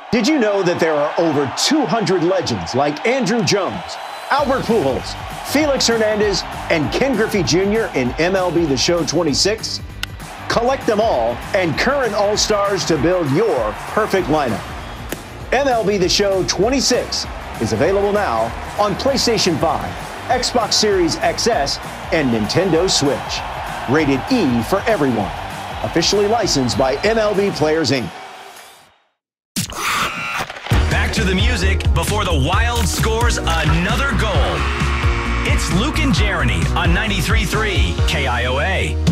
Did you know that there are over 200 legends like Andrew Jones, Albert Pujols, Felix Hernandez, and Ken Griffey Jr. in MLB The Show 26? Collect them all and current All-Stars to build your perfect lineup. MLB The Show 26 is available now on PlayStation 5, Xbox Series XS, and Nintendo Switch. Rated E for everyone. Officially licensed by MLB Players, Inc. Back to the music before the Wild scores another goal. It's Luke and Jeremy on 93.3 KIOA.